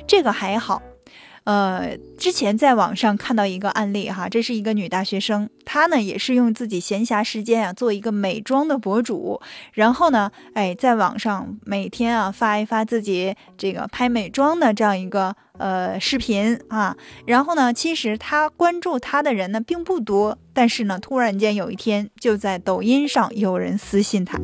这个还好。之前在网上看到一个案例哈，这是一个女大学生，她呢也是用自己闲暇时间做一个美妆的博主，然后呢，在网上每天发一发自己这个拍美妆的这样一个视频啊，然后呢，其实她关注她的人呢并不多，但是呢，突然间有一天就在抖音上有人私信她，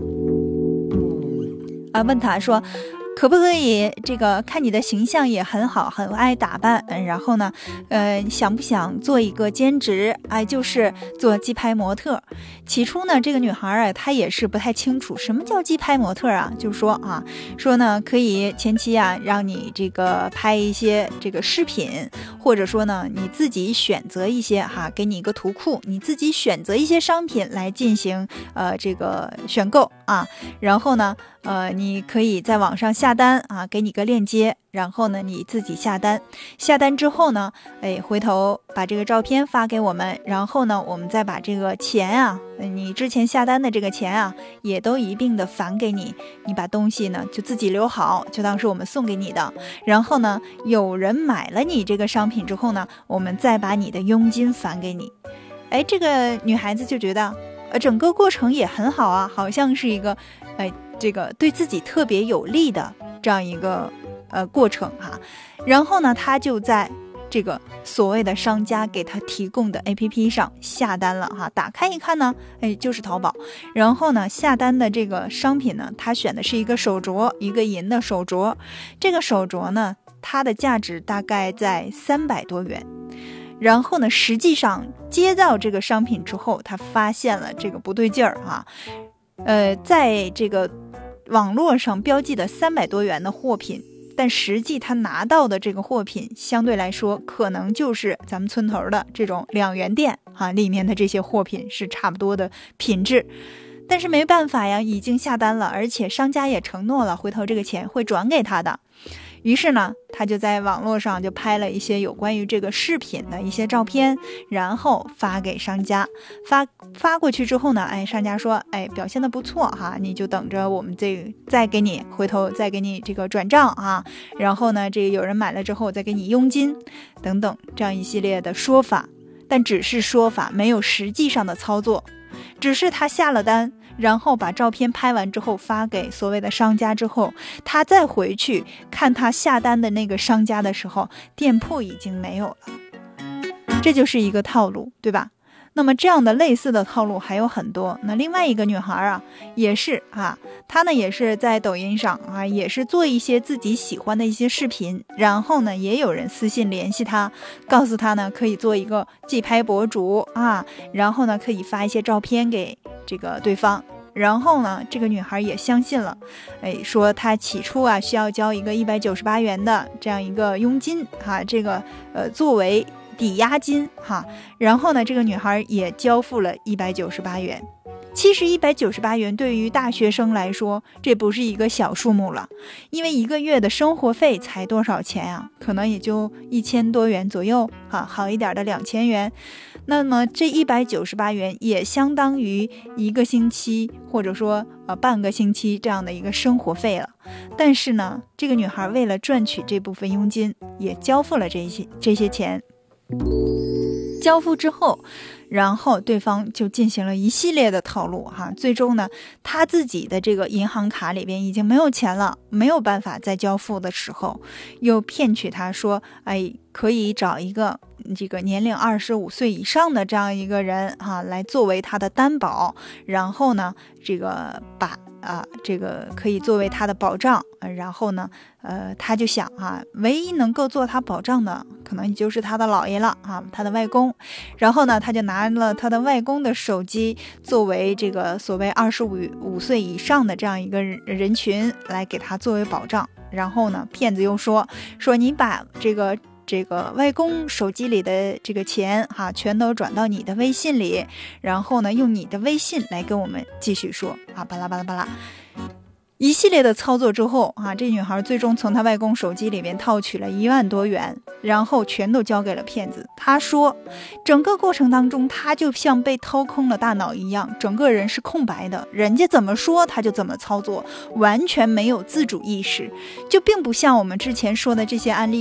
问她说，可不可以这个看你的形象也很好，很爱打扮，然后呢想不想做一个兼职，就是做机拍模特。起初呢，这个女孩她也是不太清楚什么叫机拍模特就是说呢可以前期让你这个拍一些这个视频，或者说呢你自己选择一些给你一个图库，你自己选择一些商品来进行这个选购然后呢你可以在网上下单给你个链接，然后呢你自己下单之后呢回头把这个照片发给我们，然后呢我们再把这个钱你之前下单的这个钱也都一并的返给你，你把东西呢就自己留好，就当是我们送给你的，然后呢有人买了你这个商品之后呢，我们再把你的佣金返给你。这个女孩子就觉得整个过程也很好好像是一个这个对自己特别有利的这样一个过程然后呢她就在这个所谓的商家给她提供的 APP 上下单了打开一看呢就是淘宝，然后呢下单的这个商品呢，她选的是一个手镯，一个银的手镯，这个手镯呢它的价值大概在300多元，然后呢实际上接到这个商品之后，他发现了这个不对劲儿在这个网络上标记的300多元的货品，但实际他拿到的这个货品相对来说可能就是咱们村头的这种2元店里面的这些货品是差不多的品质，但是没办法已经下单了，而且商家也承诺了回头这个钱会转给他的。于是呢他就在网络上就拍了一些有关于这个饰品的一些照片，然后发给商家，发过去之后呢商家说表现的不错你就等着我们再给你回头再给你这个转账然后呢这个有人买了之后再给你佣金等等这样一系列的说法，但只是说法，没有实际上的操作，只是他下了单，然后把照片拍完之后发给所谓的商家之后，他再回去看他下单的那个商家的时候，店铺已经没有了。这就是一个套路，对吧？那么这样的类似的套路还有很多。那另外一个女孩也是她呢也是在抖音上也是做一些自己喜欢的一些视频，然后呢也有人私信联系她，告诉她呢可以做一个寄拍博主然后呢可以发一些照片给这个对方，然后呢这个女孩也相信了，说她起初需要交一个198元的这样一个佣金这个作为抵押金然后呢这个女孩也交付了198元。其实198元对于大学生来说这不是一个小数目了，因为一个月的生活费才多少钱可能也就1000多元左右好一点的2000元，那么这198元也相当于一个星期或者说半个星期这样的一个生活费了。但是呢这个女孩为了赚取这部分佣金也交付了这些钱，交付之后，然后对方就进行了一系列的套路最终呢他自己的这个银行卡里边已经没有钱了，没有办法再交付的时候，又骗取他说可以找一个这个年龄25岁以上的这样一个人来作为他的担保，然后呢这个把这个可以作为他的保障，然后呢他就想唯一能够做他保障的可能就是他的姥爷了他的外公，然后呢他就拿了他的外公的手机作为这个所谓25岁以上的这样一个人群来给他作为保障，然后呢骗子又说你把这个外公手机里的这个钱全都转到你的微信里，然后呢用你的微信来跟我们继续说巴拉巴拉巴拉一系列的操作之后这女孩最终从她外公手机里面套取了1万多元，然后全都交给了骗子。她说整个过程当中她就像被掏空了大脑一样，整个人是空白的，人家怎么说她就怎么操作，完全没有自主意识，就并不像我们之前说的这些案例